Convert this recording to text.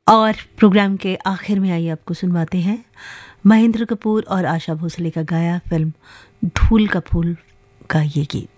और प्रोग्राम के आखिर में आइए आपको सुनवाते हैं महेंद्र कपूर और आशा भोसले का गाया फिल्म धूल का फूल का ये गीत।